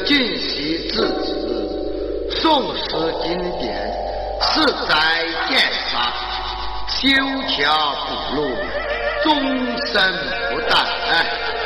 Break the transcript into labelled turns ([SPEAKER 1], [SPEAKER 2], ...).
[SPEAKER 1] 尽习字子，宋诗经典，世载鉴赏，修桥补路，终身不怠。